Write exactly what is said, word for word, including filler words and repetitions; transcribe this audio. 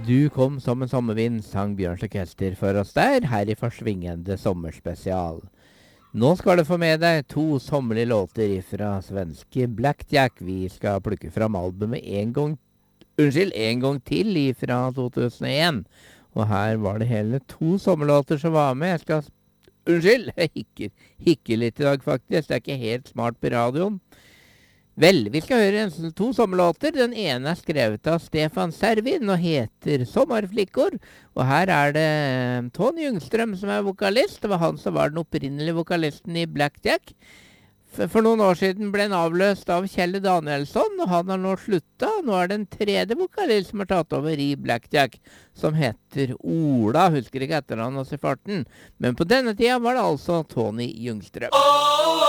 Du kom som en sommervind, sang Bjørns Orkester for oss der, her i Forsvingende sommerspesial. Nå skal du få med deg to sommerlige låter fra svenske Blackjack. Vi skal plukke fram albumet en gang, unnskyld, en gang til fra to tusen og en. Og her var det hele to sommerlåter som var med. Jeg skal, unnskyld, jeg hikker, hikker litt i dag faktisk. Det er ikke helt smart på radioen. Vel, vi skal høre en, to sommerlåter. Den ene er skrevet av Stefan Servin og heter Sommarflickor. Og her er det Tony Ljungström som er vokalist. Det var han som var den opprinnelige vokalisten i Blackjack. For, for noen år siden ble han avløst av Kjell Danielsson, og han har nå sluttet. Nå er det en tredje vokalist som har tatt over i Blackjack, som heter Ola. Husker ikke etternavnet hans i farten. Men på denne tida var det altså Tony Ljungström.